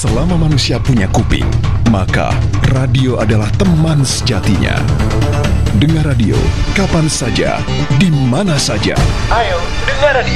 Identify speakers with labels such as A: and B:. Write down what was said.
A: Selama manusia punya kuping, maka radio adalah teman sejatinya. Dengar radio kapan saja, di mana saja.
B: Ayo, dengar radio.